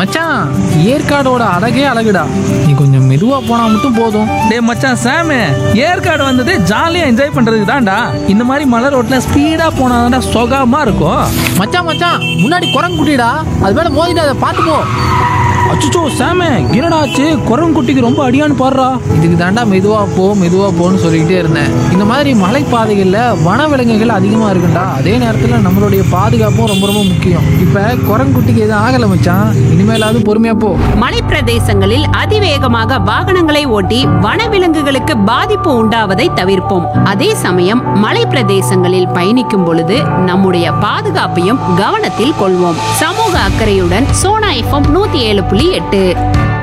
மச்சான், ஏற்காடோட அழகே அழகுடா. நீ கொஞ்சம் மெதுவா போனா மட்டும் போதும். டேய் மச்சான் சாமு, ஏற்காடு வந்தது ஜாலியா என்ஜாய் பண்றதுக்கு தான்டா. இந்த மாதிரி மலை ரோட்ல ஸ்பீடா போனாதான்டா சுகமா இருக்கும். மச்சான், முன்னாடி குரங்கு குட்டிடா, அது மேல மோதிட்டு அதை பார்த்து போ. அச்சோ சாமு, என்னடாச்சு? குரங்குட்டிக்கு ரொம்ப அடியான்னு பாடுறா. இதுக்கு தாண்டா மெதுவா போன்னு சொல்லிக்கிட்டே இருந்தேன். இந்த மாதிரி மலைப்பாதைகள்ல வனவிலங்குகள் அதிகமா இருக்குண்டா. அதே நேரத்துல நம்மளுடைய பாதுகாப்பும் ரொம்ப ரொம்ப முக்கியம். இப்ப குரங்குட்டிக்கு எதுவும் ஆகல மச்சான், இனிமேலாவது பொறுமையா போ. மலைப்பிரதேசங்களில் அதிவேகமாக வாகனங்களை ஓட்டி வனவிலங்குகளுக்கு பாதிப்பு உண்டாவதை தவிர்ப்போம். அதே சமயம் மலை பிரதேசங்களில் பயணிக்கும் பொழுது நம்முடைய பாதுகாப்பையும் கவனத்தில் கொள்வோம். சமூக அக்கறையுடன் சோனா FM 107.8.